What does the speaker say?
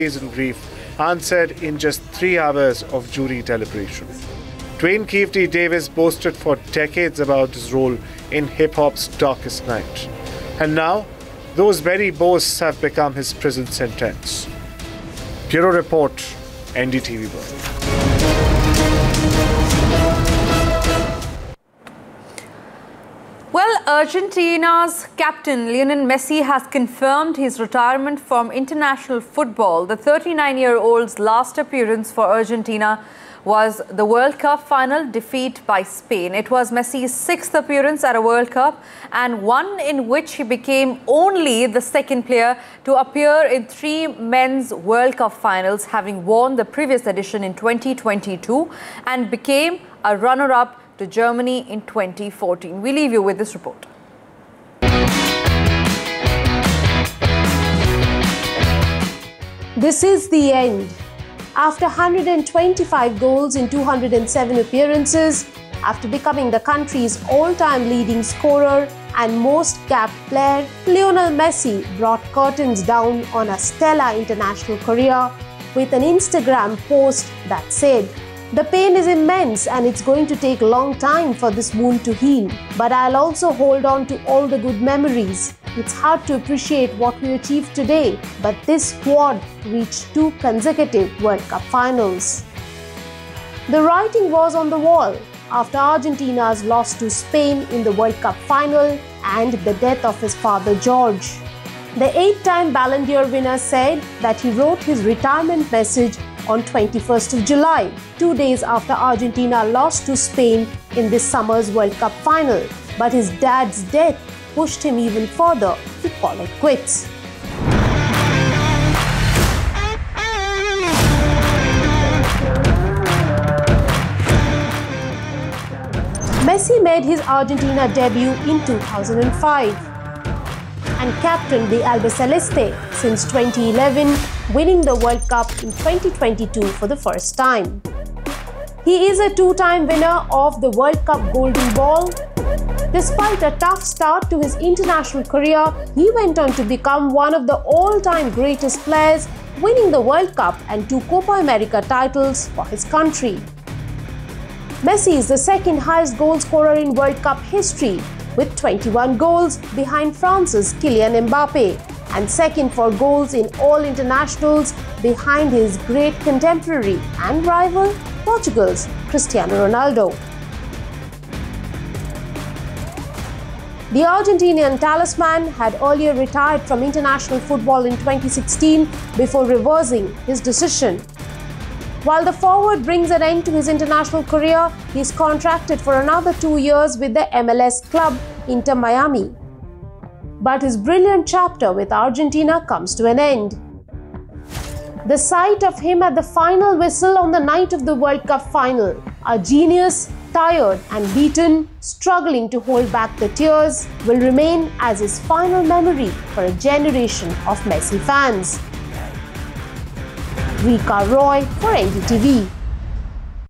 in grief answered in just 3 hours of jury deliberation. Dwayne Keefedy Davis boasted for decades about his role in hip-hop's darkest night. And now, those very boasts have become his prison sentence. Bureau Report, NDTV World. Well, Argentina's captain Lionel Messi has confirmed his retirement from international football. The 39-year-old's last appearance for Argentina was the World Cup final defeat by Spain. It was Messi's 6th appearance at a World Cup and one in which he became only the second player to appear in 3 men's World Cup finals, having won the previous edition in 2022 and became a runner-up to Germany in 2014. We leave you with this report. This is the end. After 125 goals in 207 appearances, after becoming the country's all-time leading scorer and most capped player, Lionel Messi brought curtains down on a stellar international career with an Instagram post that said, "The pain is immense and it's going to take a long time for this wound to heal. But I'll also hold on to all the good memories. It's hard to appreciate what we achieved today, but this squad reached 2 consecutive World Cup finals." The writing was on the wall after Argentina's loss to Spain in the World Cup final and the death of his father George. The 8-time Ballon d'Or winner said that he wrote his retirement message on 21st of July, 2 days after Argentina lost to Spain in this summer's World Cup final. But his dad's death pushed him even further to call it quits. Messi made his Argentina debut in 2005 and captained the Albiceleste since 2011, winning the World Cup in 2022 for the first time. He is a 2-time winner of the World Cup Golden Ball. Despite a tough start to his international career, he went on to become one of the all-time greatest players, winning the World Cup and 2 Copa America titles for his country. Messi is the second highest goal scorer in World Cup history, with 21 goals behind France's Kylian Mbappe, and second for goals in all internationals behind his great contemporary and rival, Portugal's Cristiano Ronaldo. The Argentinian talisman had earlier retired from international football in 2016 before reversing his decision. While the forward brings an end to his international career, he is contracted for another 2 years with the MLS club Inter Miami. But his brilliant chapter with Argentina comes to an end. The sight of him at the final whistle on the night of the World Cup final, a genius, tired and beaten, struggling to hold back the tears, will remain as his final memory for a generation of Messi fans. Rika Roy for NDTV.